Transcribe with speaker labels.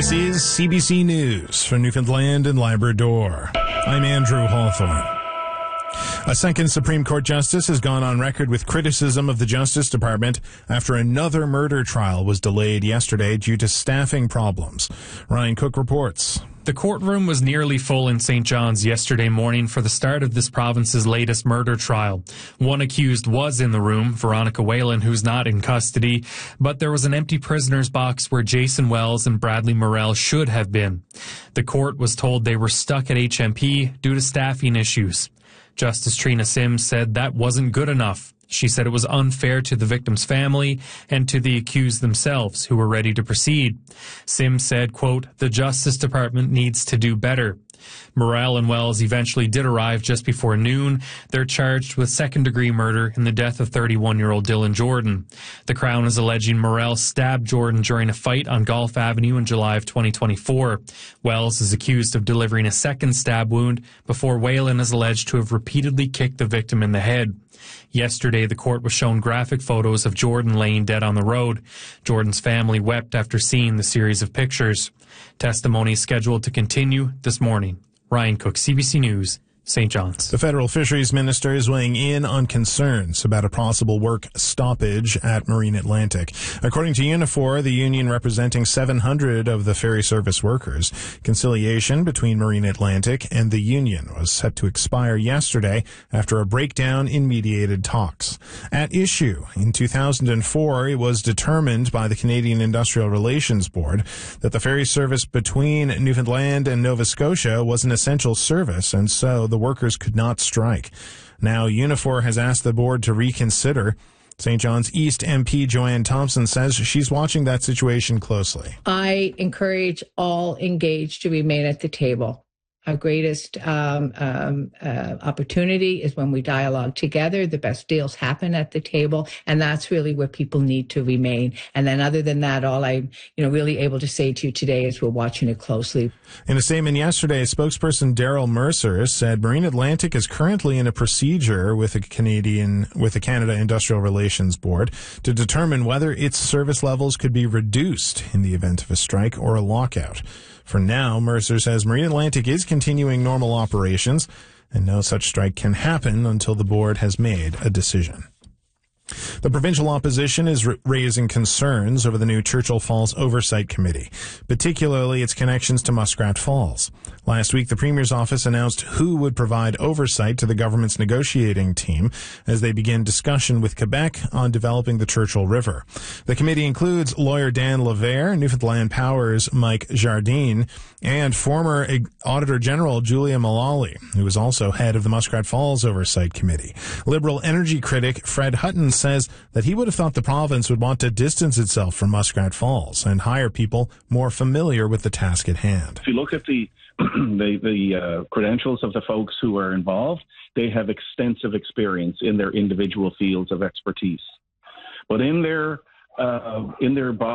Speaker 1: This is CBC News for Newfoundland and Labrador. I'm Andrew Hawthorne. A second Supreme Court justice has gone on record with criticism of the Justice Department after another murder trial was delayed yesterday due to staffing problems. Ryan Cook reports.
Speaker 2: The courtroom was nearly full in St. John's yesterday morning for the start of this province's latest murder trial. One accused was in the room, Veronica Whalen, who's not in custody, but there was an empty prisoner's box where Jason Wells and Bradley Morrell should have been. The court was told they were stuck at HMP due to staffing issues. Justice Trina Sims said that wasn't good enough. She said it was unfair to the victim's family and to the accused themselves, who were ready to proceed. Sims said, quote, "The Justice Department needs to do better." Morrell and Wells eventually did arrive just before noon. They're charged with second-degree murder in the death of 31-year-old Dylan Jordan. The Crown is alleging Morrell stabbed Jordan during a fight on Golf Avenue in July of 2024. Wells is accused of delivering a second stab wound before Whalen is alleged to have repeatedly kicked the victim in the head. Yesterday, the court was shown graphic photos of Jordan laying dead on the road. Jordan's family wept after seeing the series of pictures. Testimony is scheduled to continue this morning. Ryan Cook, CBC News, St. John's.
Speaker 1: The federal fisheries minister is weighing in on concerns about a possible work stoppage at Marine Atlantic. According to Unifor, the union representing 700 of the ferry service workers, conciliation between Marine Atlantic and the union was set to expire yesterday after a breakdown in mediated talks. At issue in 2004, it was determined by the Canadian Industrial Relations Board that the ferry service between Newfoundland and Nova Scotia was an essential service, and so the workers could not strike. Now, Unifor has asked the board to reconsider. St. John's East MP Joanne Thompson says she's watching that situation closely.
Speaker 3: I encourage all engaged to remain at the table. Our greatest opportunity is when we dialogue together. The best deals happen at the table, and that's really where people need to remain. And then other than that, all I'm really able to say to you today is we're watching it closely.
Speaker 1: In a statement yesterday, spokesperson Daryl Mercer said Marine Atlantic is currently in a procedure with the Canada Industrial Relations Board to determine whether its service levels could be reduced in the event of a strike or a lockout. For now, Mercer says Marine Atlantic is continuing normal operations, and no such strike can happen until the board has made a decision. The provincial opposition is raising concerns over the new Churchill Falls Oversight Committee, particularly its connections to Muskrat Falls. Last week, the Premier's office announced who would provide oversight to the government's negotiating team as they begin discussion with Quebec on developing the Churchill River. The committee includes lawyer Dan Levere, Newfoundland Power's Mike Jardine, and former Auditor General Julia Mullally, who is also head of the Muskrat Falls Oversight Committee. Liberal energy critic Fred Hutton says that he would have thought the province would want to distance itself from Muskrat Falls and hire people more familiar with the task at hand.
Speaker 4: If you look at the credentials of the folks who are involved, they have extensive experience in their individual fields of expertise. But in their